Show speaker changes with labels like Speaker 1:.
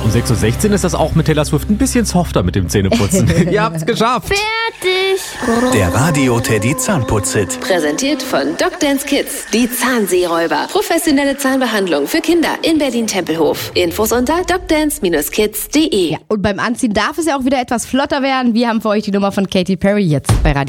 Speaker 1: Um 6.16 Uhr ist das auch mit Taylor Swift ein bisschen softer mit dem Zähneputzen. Ihr habt's geschafft.
Speaker 2: Fertig.
Speaker 3: Der Radio Teddy Zahnputz-Hit.
Speaker 4: Präsentiert von Dr. Kids. Die Zahnseeräuber. Professionelle Zahnbehandlung für Kinder in Berlin-Tempelhof. Infos unter docdance-kids.de.
Speaker 2: Ja, und beim Anziehen darf es ja auch wieder etwas flotter werden. Wir haben für euch die Nummer von Katy Perry jetzt bei Radio